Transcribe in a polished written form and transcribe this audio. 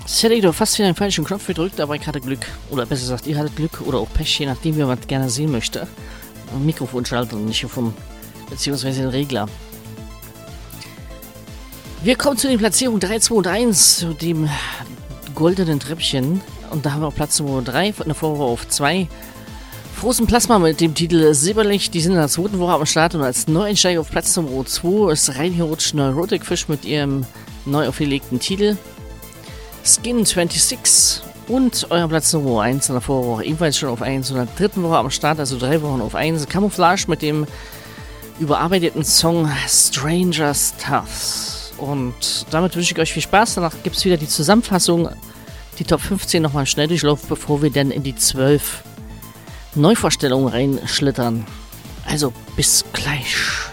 Das hätte ich doch fast wieder den falschen Knopf gedrückt, aber ich hatte Glück. Oder besser gesagt, ihr hattet Glück oder auch Pech, je nachdem, wie man es gerne sehen möchte. Ein Mikrofonschalter und nicht vom, beziehungsweise den Regler. Wir kommen zu den Platzierungen 3, 2 und 1, zu dem goldenen Treppchen. Und da haben wir auf Platz Nummer 3, von der Vorwoche auf 2. Frozen Plasma mit dem Titel Silberlicht, die sind in der zweiten Woche am Start. Und als Neueinsteiger auf Platz Nummer 2 ist reingerutscht Neurotic Fish mit ihrem neu aufgelegten Titel Skin 26. Und euer Platz Nummer 1 in der Vorwoche ebenfalls schon auf 1. Und in der dritten Woche am Start, also 3 Wochen auf 1. Camouflage mit dem überarbeiteten Song Stranger's Stuff. Und damit wünsche ich euch viel Spaß. Danach gibt es wieder die Zusammenfassung, die Top 15 nochmal schnell durchlaufen, bevor wir dann in die 12 Neuvorstellungen reinschlittern. Also bis gleich.